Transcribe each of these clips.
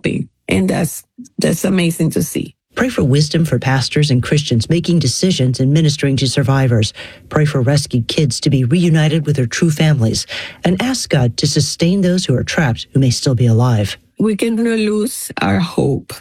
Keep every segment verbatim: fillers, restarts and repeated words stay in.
helping. And that's that's amazing to see. Pray for wisdom for pastors and Christians making decisions and ministering to survivors. Pray for rescued kids to be reunited with their true families. And ask God to sustain those who are trapped who may still be alive. We cannot lose our hope.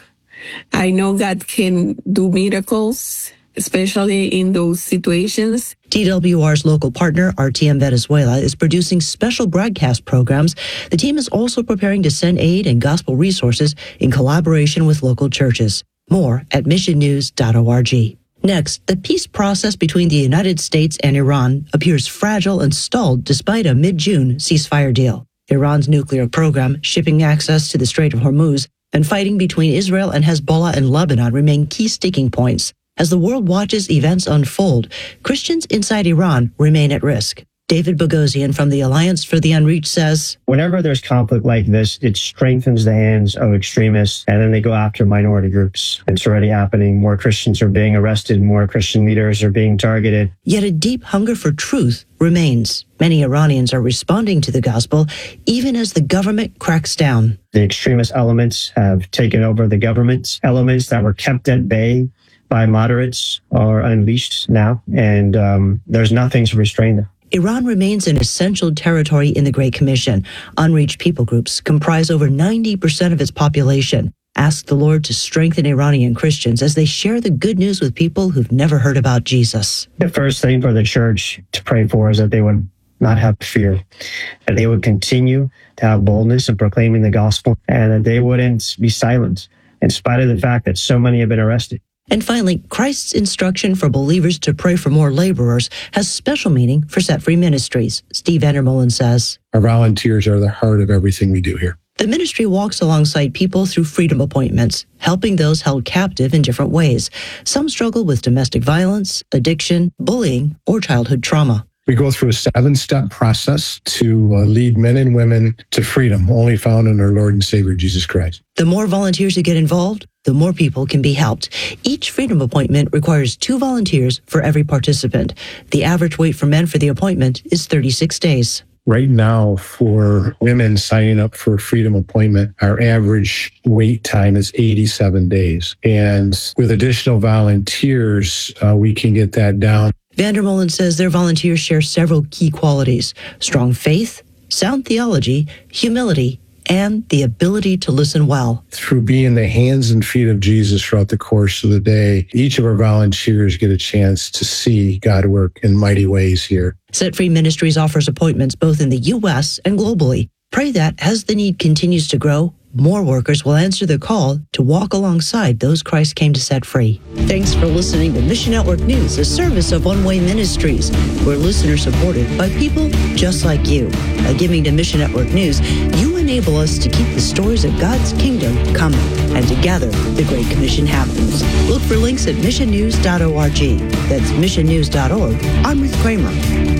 I know God can do miracles, especially in those situations. T W R's local partner, R T M Venezuela, is producing special broadcast programs. The team is also preparing to send aid and gospel resources in collaboration with local churches. More at mission news dot org. Next, the peace process between the United States and Iran appears fragile and stalled despite a mid-June ceasefire deal. Iran's nuclear program, shipping access to the Strait of Hormuz, and fighting between Israel and Hezbollah and Lebanon remain key sticking points. As the world watches events unfold, Christians inside Iran remain at risk. David Bogosian from the Alliance for the Unreached says, whenever there's conflict like this, it strengthens the hands of extremists, and then they go after minority groups. It's already happening. More Christians are being arrested. More Christian leaders are being targeted. Yet a deep hunger for truth remains. Many Iranians are responding to the gospel, even as the government cracks down. The extremist elements have taken over the government. Elements that were kept at bay by moderates are unleashed now, and um, there's nothing to restrain them. Iran remains an essential territory in the Great Commission. Unreached people groups comprise over ninety percent of its population. Ask the Lord to strengthen Iranian Christians as they share the good news with people who've never heard about Jesus. The first thing for the church to pray for is that they would not have fear, that they would continue to have boldness in proclaiming the gospel, and that they wouldn't be silent in spite of the fact that so many have been arrested. And finally, Christ's instruction for believers to pray for more laborers has special meaning for Set Free Ministries. Steve Vandermolen says, our volunteers are the heart of everything we do here. The ministry walks alongside people through freedom appointments, helping those held captive in different ways. Some struggle with domestic violence, addiction, bullying, or childhood trauma. We go through a seven-step process to uh, lead men and women to freedom, only found in our Lord and Savior, Jesus Christ. The more volunteers who get involved, the more people can be helped. Each freedom appointment requires two volunteers for every participant. The average wait for men for the appointment is thirty-six days. Right now, for women signing up for a freedom appointment, our average wait time is eighty-seven days. And with additional volunteers, uh, we can get that down. Vandermolen says their volunteers share several key qualities: strong faith, sound theology, humility, and the ability to listen well. Through being the hands and feet of Jesus throughout the course of the day, each of our volunteers get a chance to see God work in mighty ways here. Set Free Ministries offers appointments both in the U S and globally. Pray that as the need continues to grow, more workers will answer the call to walk alongside those Christ came to set free. Thanks for listening to Mission Network News, a service of One Way Ministries. We're listener-supported by people just like you. By giving to Mission Network News, you enable us to keep the stories of God's kingdom coming. And together, the Great Commission happens. Look for links at mission news dot org. That's mission news dot org. I'm Ruth Kramer.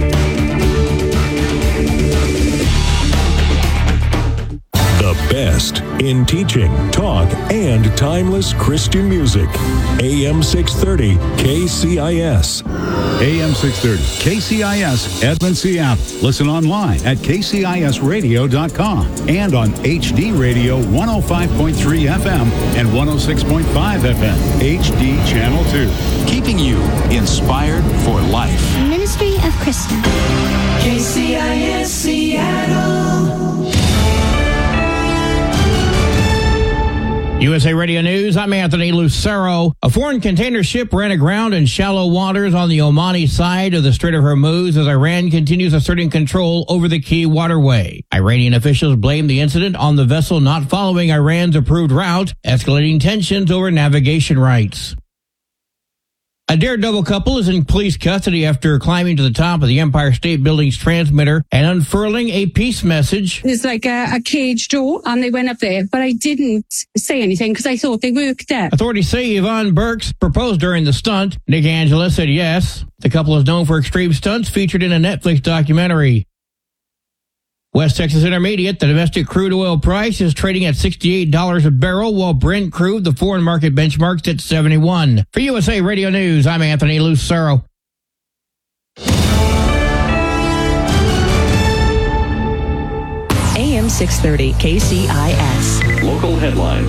The best in teaching, talk, and timeless Christian music. A M six thirty K C I S. A M six thirty K C I S, Edmond, Seattle. Listen online at k c i s radio dot com and on H D Radio one oh five point three F M and one oh six point five F M, H D Channel two. Keeping you inspired for life. Ministry of Christian. K C I S Seattle. U S A Radio News, I'm Anthony Lucero. A foreign container ship ran aground in shallow waters on the Omani side of the Strait of Hormuz as Iran continues asserting control over the key waterway. Iranian officials blame the incident on the vessel not following Iran's approved route, escalating tensions over navigation rights. A daredevil couple is in police custody after climbing to the top of the Empire State Building's transmitter and unfurling a peace message. There's like a, a cage door, and they went up there, but I didn't say anything because I thought they worked there. Authorities say Yvonne Burks proposed during the stunt. Nick Angela said yes. The couple is known for extreme stunts featured in a Netflix documentary. West Texas Intermediate, the domestic crude oil price is trading at sixty-eight dollars a barrel, while Brent crude, the foreign market benchmark's at seventy-one. For U S A Radio News, I'm Anthony Lucero. A M six thirty K C I S. Local headlines.